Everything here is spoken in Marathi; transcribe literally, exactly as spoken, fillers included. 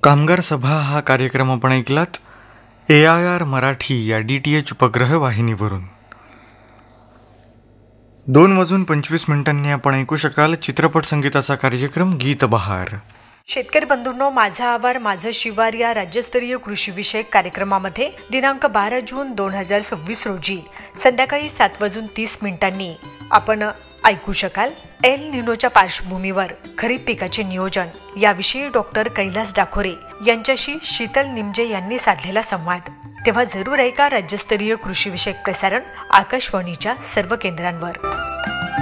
कामगार सभा हा कार्यक्रम आपण ऐकलात ए आय आर मराठी या डी टी एच उपग्रह वाहिनीवरून. दोन वाजून पंचवीस मिनिटांनी आपण ऐकू शकाल चित्रपट संगीताचा कार्यक्रम गीत बहार. शेतकरी बंधूंनो, माझा आवार माझं शिवार या राज्यस्तरीय कृषीविषयक कार्यक्रमामध्ये दिनांक बारा जून दोन हजार सव्वीस रोजी संध्याकाळी सात वाजून तीस मिनिटांनी आपण ऐकू शकाल एल निनोच्या पार्श्वभूमीवर खरीप पिकाचे नियोजन याविषयी डॉक्टर कैलास डाखोरे यांच्याशी शीतल निमजे यांनी साधलेला संवाद. तेव्हा जरूर ऐका राज्यस्तरीय कृषीविषयक प्रसारण आकाशवाणीच्या सर्व केंद्रांवर.